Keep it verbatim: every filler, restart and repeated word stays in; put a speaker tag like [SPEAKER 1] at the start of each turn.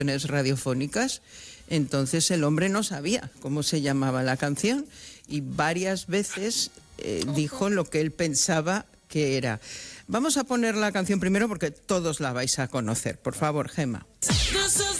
[SPEAKER 1] radiofónicas, entonces el hombre no sabía cómo se llamaba la canción y varias veces eh, dijo lo que él pensaba que era. Vamos a poner la canción primero porque todos la vais a conocer. Por favor, Gemma.